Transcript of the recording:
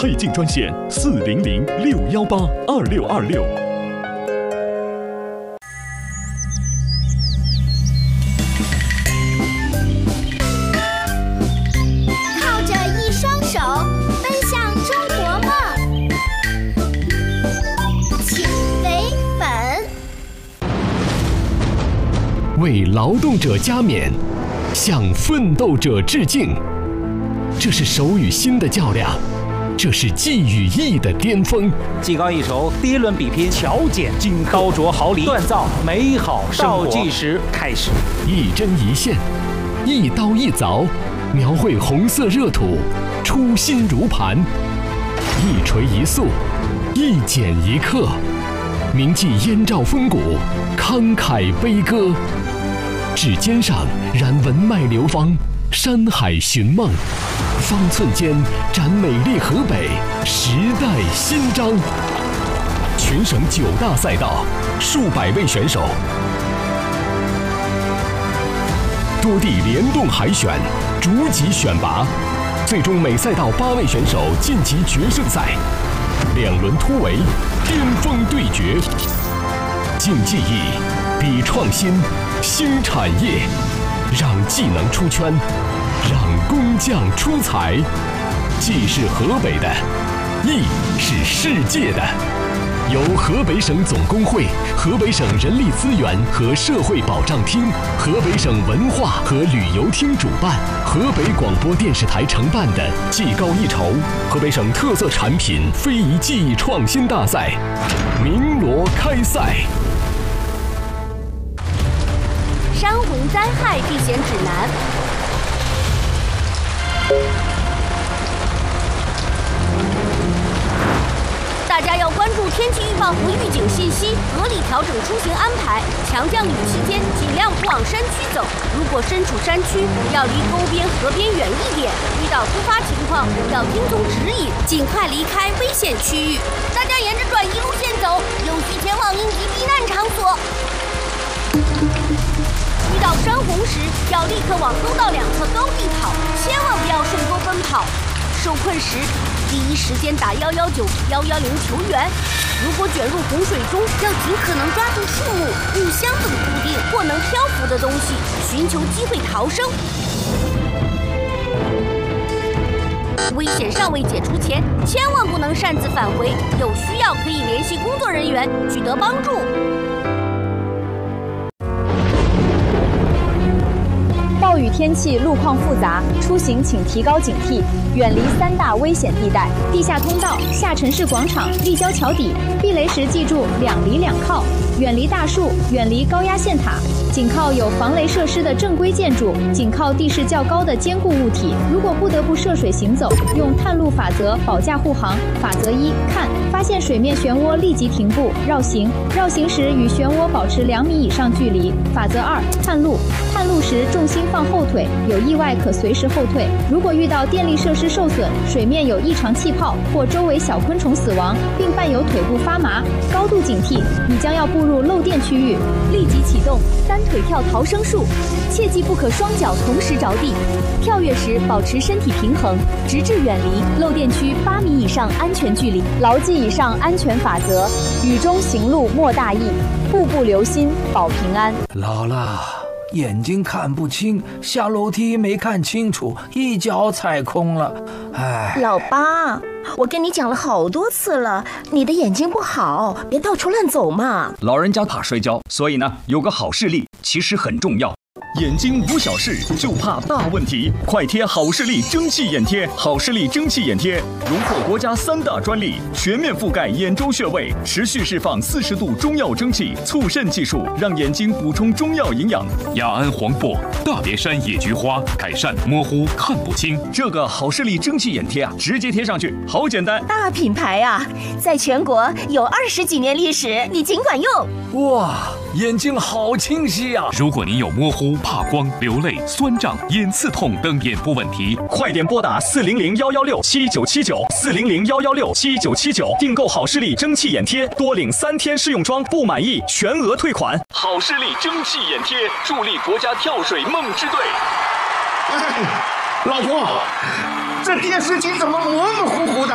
配镜专线400-618-2626。 靠着一双手，奔向中国梦，请为本。 为劳动者加冕，向奋斗者致敬。这是手与心的较量，这是技与艺的巅峰。 技高一筹，第一轮比拼，巧剪金刀琢毫厘，锻造美好生活。倒计时开始， 一针一线，一刀一凿，描绘红色热土，初心如磐。一锤一塑，一剪一刻，铭记燕赵风骨，慷慨悲歌。指尖上燃文脉流芳，山海寻梦，方寸间展美丽河北，时代新章。全省9大赛道，数百位选手，多地联动海选，逐级选拔，最终每赛道8位选手晋级决胜赛。2轮突围，巅峰对决，竞技艺，比创新，兴产业，让技能出圈，让工匠出彩。技是河北的，艺是世界的。由河北省总工会、河北省人力资源和社会保障厅、河北省文化和旅游厅主办，河北广播电视台承办的技高一筹河北省特色产品非遗技艺创新大赛鸣锣开赛。 山洪灾害避险指南。大家要关注天气预报和预警信息，合理调整出行安排。强降雨期间，尽量不往山区走。如果身处山区，要离沟边、河边远一点。遇到突发情况，要听从指引，尽快离开危险区域。大家沿着转移路线走，有序前往应急避难场所。遇到山洪时，要立刻往沟道2侧高地跑，千万不要顺沟奔跑。受困时，第一时间打119、110求援。如果卷入洪水中，要尽可能抓住树木、木箱等固定或能漂浮的东西，寻求机会逃生。危险尚未解除前，千万不能擅自返回，有需要可以联系工作人员取得帮助。 暴雨天气路况复杂，出行请提高警惕，远离3大危险地带：地下通道、下沉式广场、立交桥底。避雷时记住2离2靠，远离大树，远离高压线塔，紧靠有防雷设施的正规建筑，紧靠地势较高的坚固物体。如果不得不涉水行走，用探路法则保驾护航。法则1：看，发现水面漩涡立即停步绕行，绕行时与漩涡保持2米以上距离。法则2：探路，探路时重心放后腿，有意外可随时后退。如果遇到电力设施受损，水面有异常气泡或周围小昆虫死亡，并伴有腿部发麻，高度警惕，你将要步入漏电区域，立即启动3腿跳逃生术，切记不可双脚同时着地。跳跃时保持身体平衡，直至远离漏电区8米以上安全距离。牢记以上安全法则，雨中行路莫大意，步步留心保平安。 姥姥，眼睛看不清，下楼梯没看清楚，一脚踩空了。哎， 老八，我跟你讲了好多次了，你的眼睛不好，别到处乱走嘛。 老人家怕摔跤，所以呢，有个好视力其实很重要。眼睛无小事，就怕大问题。快贴好视力蒸汽眼贴！好视力蒸汽眼贴荣获国家3大专利，全面覆盖眼周穴位，持续释放40度中药蒸汽，促渗技术让眼睛补充中药营养。 雅安黄柏、大别山野菊花，改善模糊看不清。 这个好视力蒸汽眼贴啊，直接贴上去，好简单。 大品牌啊，在全国有20几年历史，你尽管用。 哇，眼睛好清晰啊！ 如果您有模糊、怕光、流泪、酸胀、眼刺痛等眼部问题， 快点拨打400-116-7979，400-116-7979，订购好视力蒸汽眼贴，多领3天试用装，不满意全额退款。好视力蒸汽眼贴，助力国家跳水梦之队。 老婆，这电视机怎么模模糊糊的？